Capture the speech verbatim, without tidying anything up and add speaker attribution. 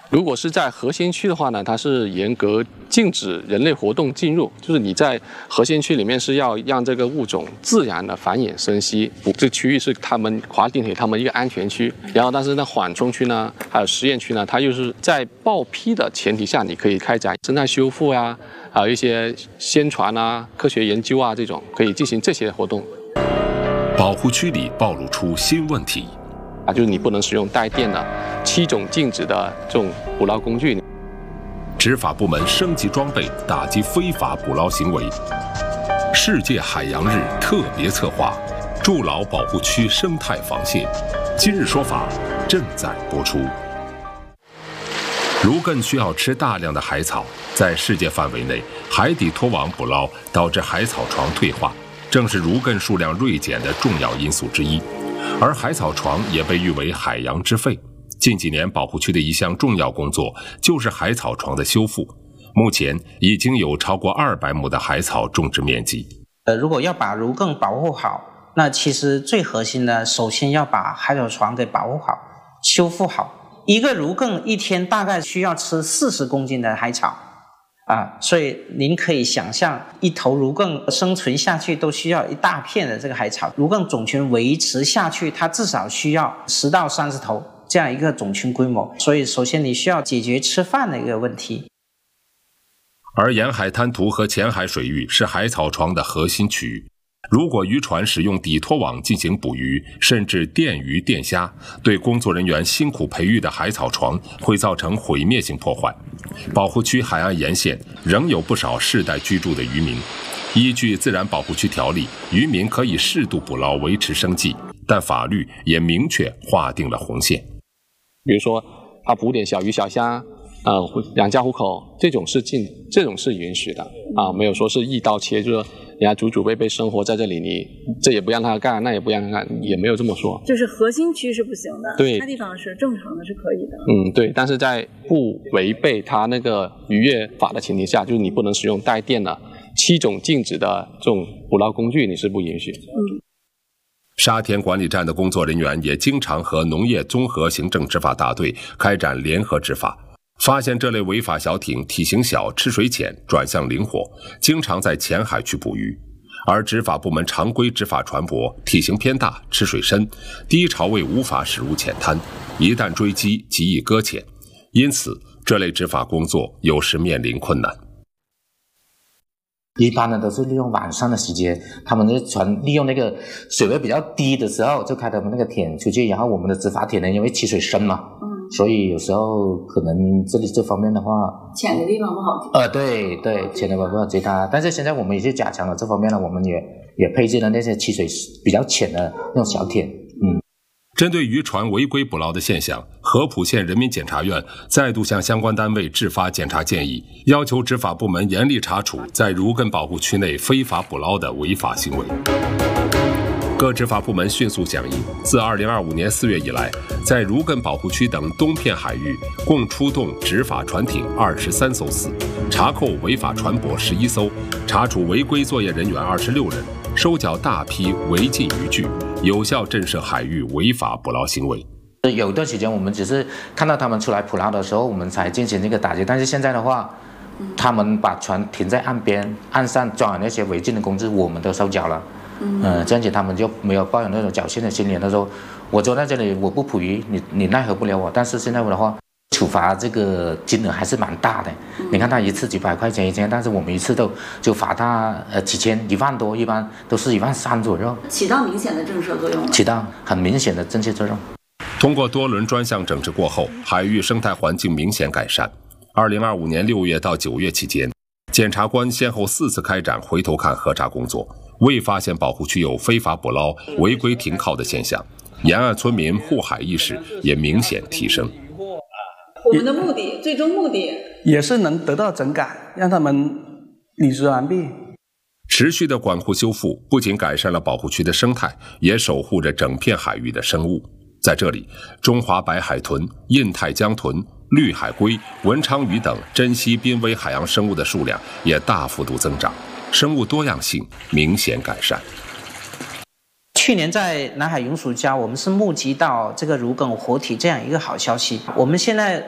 Speaker 1: 如果是在核心区的话呢，它是严格禁止人类活动进入，就是你在核心区里面是要让这个物种自然的繁衍生息，这个区域是他们华定铁他们一个安全区。然后，但是那缓冲区呢，还有实验区呢，它又是在报批的前提下，你可以开展生态修复呀、啊，还有一些宣传啊、科学研究啊这种，可以进行这些活动。
Speaker 2: 保护区里暴露出新问题。
Speaker 1: 啊，就是你不能使用带电的七种禁止的这种捕捞工具。
Speaker 2: 执法部门升级装备，打击非法捕捞行为。世界海洋日特别策划，筑牢保护区生态防线。今日说法正在播出。如艮需要吃大量的海草，在世界范围内，海底拖网捕捞导致海草床退化，正是如艮数量锐减的重要因素之一。而海草床也被誉为海洋之肺。近几年保护区的一项重要工作就是海草床的修复，目前已经有超过二百亩的海草种植面积。
Speaker 3: 呃，如果要把如艮保护好，那其实最核心的，首先要把海草床给保护好、修复好。一个如艮一天大概需要吃四十公斤的海草。啊，所以您可以想象，一头如艮生存下去都需要一大片的这个海草。如艮种群维持下去，它至少需要十到三十头这样一个种群规模。所以，首先你需要解决吃饭的一个问题。
Speaker 2: 而沿海滩涂和前海水域是海草床的核心区域。如果渔船使用底拖网进行捕鱼，甚至电鱼电虾，对工作人员辛苦培育的海草床会造成毁灭性破坏。保护区海岸沿线仍有不少世代居住的渔民。依据自然保护区条例，渔民可以适度捕捞维持生计，但法律也明确划定了红线。
Speaker 1: 比如说，他捕点小鱼小虾，呃，养家糊口，这种是禁，这种是允许的啊，没有说是一刀切，就是说人家祖祖辈辈生活在这里，你这也不让他干，那也不让他干，也没有这么说。
Speaker 4: 就是核心区是不行的，
Speaker 1: 对，
Speaker 4: 其他地方是正常的，是可以的。
Speaker 1: 嗯，对，但是在不违背他那个渔业法的前提下，就是你不能使用带电的七种禁止的这种捕捞工具，你是不允许。
Speaker 4: 嗯。
Speaker 2: 沙田管理站的工作人员也经常和农业综合行政执法大队开展联合执法。发现这类违法小艇体型小、吃水浅、转向灵活，经常在前海区捕鱼；而执法部门常规执法船舶体型偏大、吃水深，低潮位无法驶入浅滩，一旦追击极易搁浅，因此这类执法工作有时面临困难。
Speaker 5: 一般呢都是利用晚上的时间，他们的船利用那个水位比较低的时候就开他们那个艇出去，然后我们的执法艇呢因为起水深嘛，嗯，所以有时候可能这里这方面的话，
Speaker 4: 浅的地方不好
Speaker 5: 呃，对对，浅的地方不好追它。但是现在我们也是加强了这方面呢，我们也也配置了那些起水比较浅的那种小艇，嗯。
Speaker 2: 针对渔船违规捕捞的现象，合浦县人民检察院再度向相关单位制发检察建议，要求执法部门严厉查处在如艮保护区内非法捕捞的违法行为。各执法部门迅速响应，自二零二五年四月以来，在如艮保护区等东片海域共出动执法船艇二十三艘次，查扣违法船舶十一艘，查处违规作业人员二十六人，收缴大批违禁渔具，有效震慑海域违法捕捞行为。
Speaker 5: 有一段时间我们只是看到他们出来捕捞的时候，我们才进行这个打击，但是现在的话，他们把船停在岸边，岸上装有那些违禁的工具，我们都收缴了。嗯、呃，这样子他们就没有抱有那种侥幸的心理。他说：“我坐在这里，我不捕鱼，你你奈何不了我。”但是现在的话，处罚这个金额还是蛮大的。嗯、你看他一次几百块钱一天，但是我们一次都就罚他呃几千、一万多，一般都是一万三左右，
Speaker 4: 起到明显的震慑作用了。
Speaker 5: 起到很明显的震慑作用。
Speaker 2: 通过多轮专项整治过后，海域生态环境明显改善。二零二五年六月到九月期间，检察官先后四次开展回头看核查工作，未发现保护区有非法捕捞、违规停靠的现象，沿岸村民护海意识也明显提升。
Speaker 4: 我们的目的，最终目的
Speaker 6: 也是能得到整改，让他们履职完毕。
Speaker 2: 持续的管护修复不仅改善了保护区的生态，也守护着整片海域的生物。在这里，中华白海豚、印太江豚、绿海龟、文昌鱼等珍稀濒危海洋生物的数量也大幅度增长，生物多样性明显改善。
Speaker 3: 去年在南海永暑礁，我们是募集到这个如艮活体这样一个好消息。我们现在